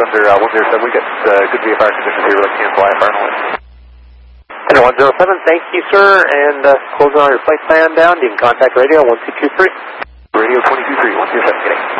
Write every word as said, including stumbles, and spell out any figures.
under uh, one zero seven. We got uh, good V F R conditions here. We'll cancel I F R noise. Center one zero seven, thank you, sir. And uh, closing on your flight plan down. You can contact radio one two two three. Radio twenty two three, one zero seven, getting.